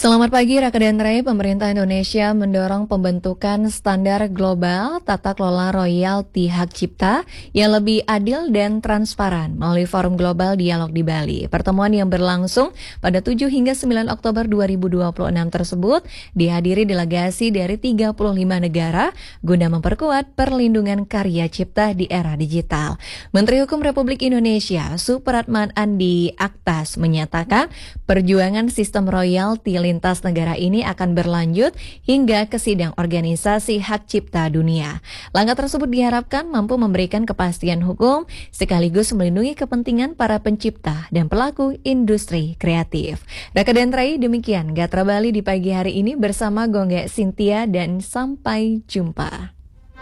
Selamat pagi, Raka dan Ray. Pemerintah Indonesia mendorong pembentukan standar global tata kelola royalti hak cipta yang lebih adil dan transparan melalui Forum Global Dialog di Bali. Pertemuan yang berlangsung pada 7 hingga 9 Oktober 2026 tersebut dihadiri delegasi dari 35 negara guna memperkuat perlindungan karya cipta di era digital. Menteri Hukum Republik Indonesia Supratman Andi Aktas menyatakan perjuangan sistem royalti lintas negara ini akan berlanjut hingga ke sidang organisasi hak cipta dunia. Langkah tersebut diharapkan mampu memberikan kepastian hukum sekaligus melindungi kepentingan para pencipta dan pelaku industri kreatif. Raka dan Ray, demikian Gatra Bali di pagi hari ini bersama Gongge Cynthia dan sampai jumpa.